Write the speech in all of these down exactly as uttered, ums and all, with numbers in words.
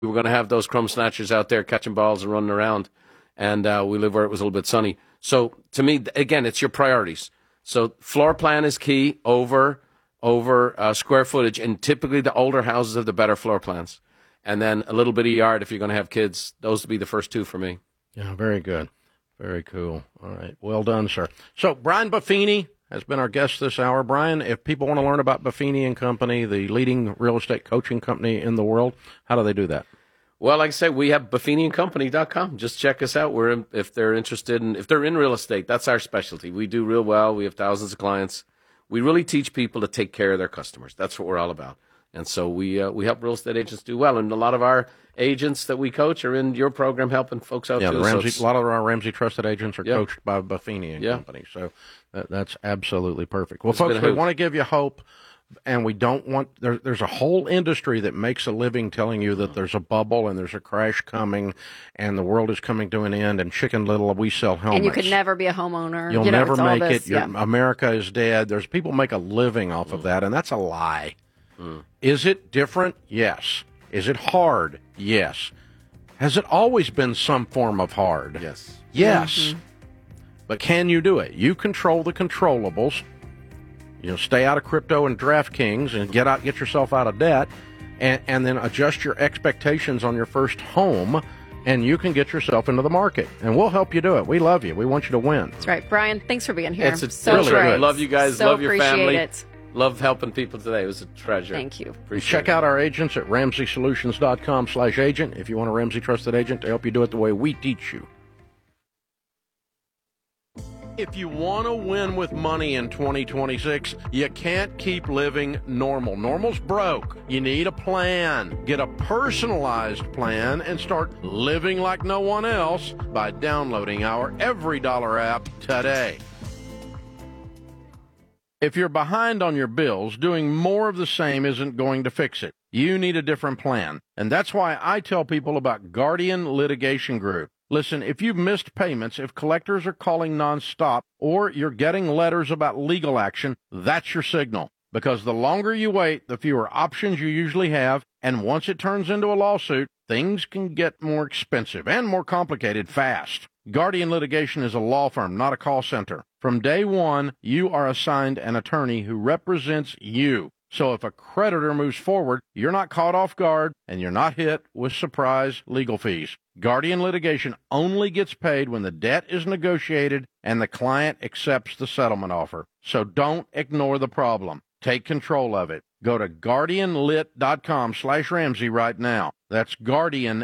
we were going to have those crumb snatchers out there catching balls and running around. And uh, we live where it was a little bit sunny. So to me, again, it's your priorities. So floor plan is key over over uh, square footage. And typically the older houses have the better floor plans. And then a little bit of yard if you're going to have kids. Those would be the first two for me. Yeah, very good. Very cool. All right. Well done, sir. So Brian Buffini has been our guest this hour. Brian, if people want to learn about Buffini and Company, the leading real estate coaching company in the world, how do they do that? Well, like I say, we have buffini and company dot com. Just check us out. We're in, if they're interested in, if they're in real estate, that's our specialty. We do real well. We have thousands of clients. We really teach people to take care of their customers. That's what we're all about. And so we uh, we help real estate agents do well. And a lot of our agents that we coach are in your program helping folks out yeah, too. The Ramsey, so a lot of our Ramsey Trusted agents are yep. coached by Buffini and yep. Company. So that, that's absolutely perfect. Well, It's folks, we want to give you hope. And we don't want there, there's a whole industry that makes a living telling you that there's a bubble and there's a crash coming and the world is coming to an end and Chicken Little, we sell helmets. And you could never be a homeowner. You'll you know, never make this, it. Your, yeah. America is dead. There's people make a living off of that, and that's a lie. Mm. Is it different? Yes. Is it hard? Yes. Has it always been some form of hard? Yes. Yes. Mm-hmm. But can you do it? You control the controllables. You know, stay out of crypto and DraftKings and get out, get yourself out of debt, and, and then adjust your expectations on your first home, and you can get yourself into the market. And we'll help you do it. We love you. We want you to win. That's right. Brian, thanks for being here. It's a so really great. good. Love you guys. So love your appreciate family. It. Love helping people today. It was a treasure. Thank you. Appreciate Check it. out our agents at ramsey solutions dot com slash agent if you want a Ramsey Trusted agent to help you do it the way we teach you. If you want to win with money in twenty twenty-six, you can't keep living normal. Normal's broke. You need a plan. Get a personalized plan and start living like no one else by downloading our Every Dollar app today. If you're behind on your bills, doing more of the same isn't going to fix it. You need a different plan. And that's why I tell people about Guardian Litigation Group. Listen, if you've missed payments, if collectors are calling nonstop, or you're getting letters about legal action, that's your signal. Because the longer you wait, the fewer options you usually have, and once it turns into a lawsuit, things can get more expensive and more complicated fast. Guardian Litigation is a law firm, not a call center. From day one, you are assigned an attorney who represents you. So if a creditor moves forward, you're not caught off guard and you're not hit with surprise legal fees. Guardian Litigation only gets paid when the debt is negotiated and the client accepts the settlement offer. So don't ignore the problem. Take control of it. Go to guardian lit dot com slash Ramsey right now. That's guardian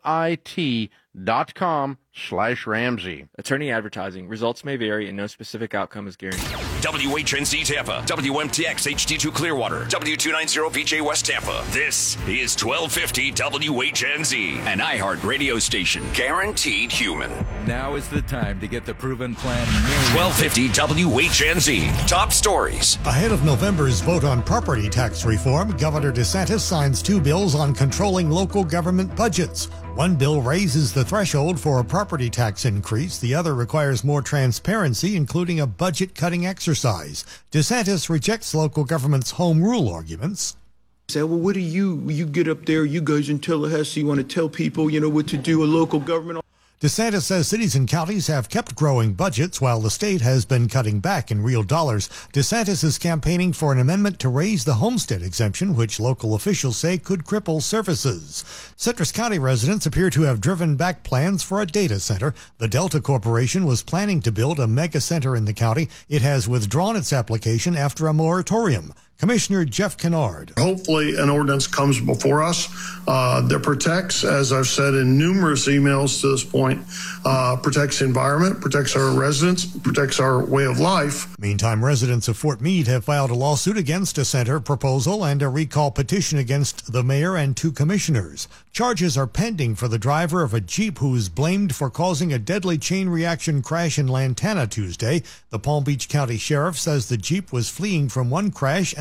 lit dot com slash Ramsey. Attorney advertising. Results may vary and no specific outcome is guaranteed. W H N Z Tampa, W M T X H D two Clearwater, W two ninety V J West Tampa. This is twelve fifty W H N Z, an iHeart radio station, guaranteed human. Now is the time to get the proven plan. twelve fifty W H N Z, top stories. Ahead of November's vote on property tax reform, Governor DeSantis signs two bills on controlling local government budgets. One bill raises the threshold for a property tax increase. The other requires more transparency, including a budget-cutting exercise. DeSantis rejects local government's home rule arguments. Say, well, what do you, you get up there, you guys in Tallahassee, you want to tell people, you know, what to do, a local government? DeSantis says cities and counties have kept growing budgets while the state has been cutting back in real dollars. DeSantis is campaigning for an amendment to raise the homestead exemption, which local officials say could cripple services. Citrus County residents appear to have driven back plans for a data center. The Delta Corporation was planning to build a mega center in the county. It has withdrawn its application after a moratorium. Commissioner Jeff Kennard. Hopefully an ordinance comes before us uh, that protects, as I've said in numerous emails to this point, uh, protects the environment, protects our residents, protects our way of life. Meantime, residents of Fort Meade have filed a lawsuit against a center proposal and a recall petition against the mayor and two commissioners. Charges are pending for the driver of a Jeep who is blamed for causing a deadly chain reaction crash in Lantana Tuesday. The Palm Beach County Sheriff says the Jeep was fleeing from one crash and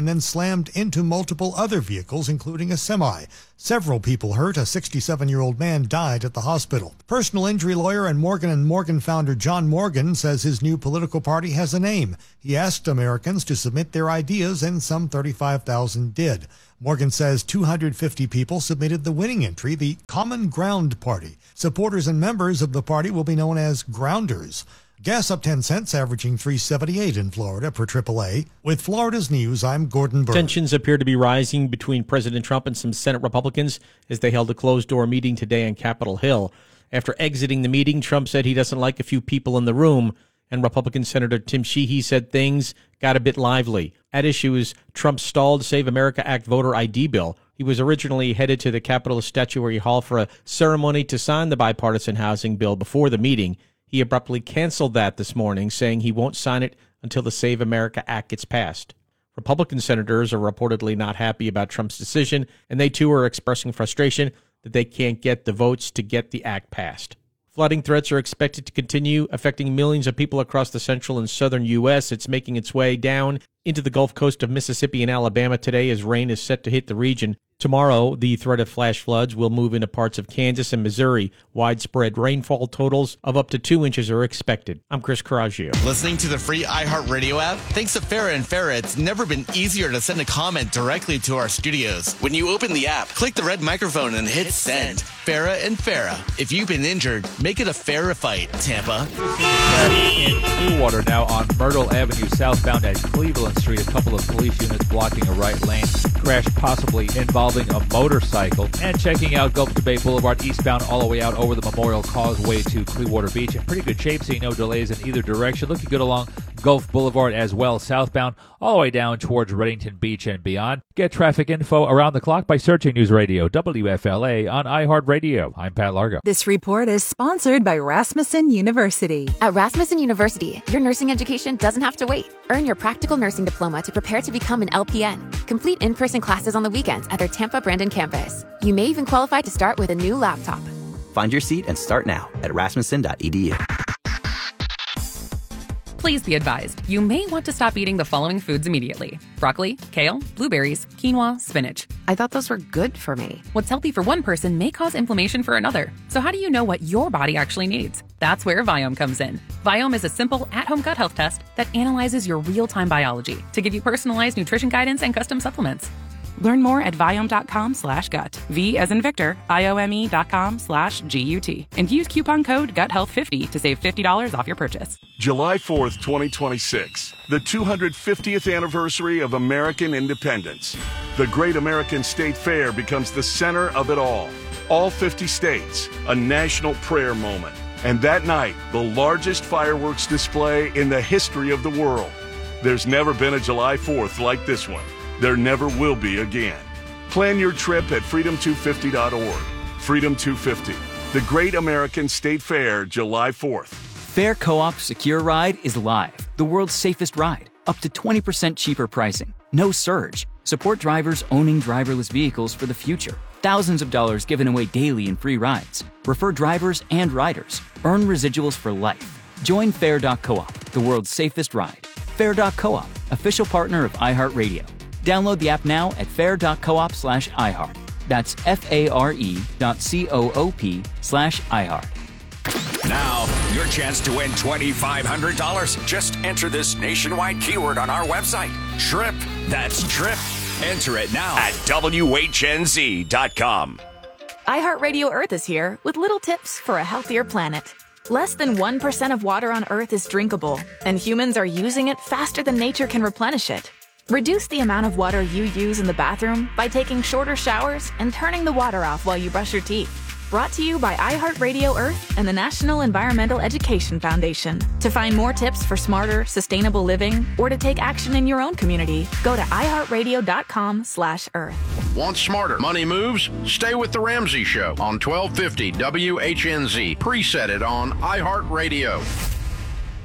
and then slammed into multiple other vehicles, including a semi. Several people hurt. A sixty-seven-year-old man died at the hospital. Personal injury lawyer and Morgan and Morgan founder John Morgan says his new political party has a name. He asked Americans to submit their ideas, and some thirty-five thousand did. Morgan says two hundred fifty people submitted the winning entry, the Common Ground Party. Supporters and members of the party will be known as Grounders. Gas up ten cents, averaging three seventy-eight in Florida per triple A. With Florida's News, I'm Gordon Burr. Tensions appear to be rising between President Trump and some Senate Republicans as they held a closed-door meeting today on Capitol Hill. After exiting the meeting, Trump said he doesn't like a few people in the room, and Republican Senator Tim Sheehy said things got a bit lively. At issue is Trump's stalled Save America Act voter I D bill. He was originally headed to the Capitol Statuary Hall for a ceremony to sign the bipartisan housing bill before the meeting. He abruptly canceled that this morning, saying he won't sign it until the Save America Act gets passed. Republican senators are reportedly not happy about Trump's decision, and they too are expressing frustration that they can't get the votes to get the act passed. Flooding threats are expected to continue, affecting millions of people across the central and southern U S. It's making its way down into the Gulf Coast of Mississippi and Alabama today as rain is set to hit the region. Tomorrow, the threat of flash floods will move into parts of Kansas and Missouri. Widespread rainfall totals of up to two inches are expected. I'm Chris Coraggio. Listening to the free iHeartRadio app? Thanks to Farah and Farah, it's never been easier to send a comment directly to our studios. When you open the app, click the red microphone and hit send. Farah and Farah. If you've been injured, make it a Farah fight, Tampa. In Clearwater now on Myrtle Avenue southbound at Cleveland Street. A couple of police units blocking a right lane. Crash possibly involving a motorcycle. And checking out Gulf to Bay Boulevard eastbound all the way out over the Memorial Causeway to Clearwater Beach. In pretty good shape, seeing no delays in either direction. Looking good along Gulf Boulevard as well, southbound all the way down towards Reddington Beach and beyond. Get traffic info around the clock by searching News Radio W F L A on iHeartRadio. I'm Pat Largo. This report is sponsored by Rasmussen University. At Rasmussen University, your nursing education doesn't have to wait. Earn your practical nursing diploma to prepare to become an L P N. Complete in-person classes on the weekends at their Tampa Brandon campus. You may even qualify to start with a new laptop. Find your seat and start now at rasmussen dot e d u. Please be advised, you may want to stop eating the following foods immediately. Broccoli, kale, blueberries, quinoa, spinach. I thought those were good for me. What's healthy for one person may cause inflammation for another. So how do you know what your body actually needs? That's where Viome comes in. Viome is a simple, at-home gut health test that analyzes your real-time biology to give you personalized nutrition guidance and custom supplements. Learn more at Viome.com slash gut. V as in Victor, I-O-M-E dot com slash G-U-T. And use coupon code gut health fifty to save fifty dollars off your purchase. July fourth, twenty twenty-six, the two hundred fiftieth anniversary of American independence. The Great American State Fair becomes the center of it all. All fifty states, a national prayer moment. And that night, the largest fireworks display in the history of the world. There's never been a July fourth like this one. There never will be again. Plan your trip at freedom two fifty dot org. Freedom two fifty, the Great American State Fair, July fourth. Fair Co-op Secure Ride is live. The world's safest ride. Up to twenty percent cheaper pricing. No surge. Support drivers owning driverless vehicles for the future. Thousands of dollars given away daily in free rides. Refer drivers and riders. Earn residuals for life. Join Fair dot coop, the world's safest ride. Fair dot coop, official partner of iHeartRadio. Download the app now at fair dot coop slash iHeart. That's F-A-R-E dot C-O-O-P slash iHeart. Now, your chance to win twenty-five hundred dollars. Just enter this nationwide keyword on our website. TRIP. That's TRIP. Enter it now at W H N Z dot com. iHeartRadio Earth is here with little tips for a healthier planet. Less than one percent of water on Earth is drinkable, and humans are using it faster than nature can replenish it. Reduce the amount of water you use in the bathroom by taking shorter showers and turning the water off while you brush your teeth. Brought to you by iHeartRadio Earth and the National Environmental Education Foundation. To find more tips for smarter, sustainable living, or to take action in your own community, go to iHeartRadio.com slash Earth. Want smarter money moves? Stay with The Ramsey Show on twelve fifty W H N Z. Preset it on iHeartRadio.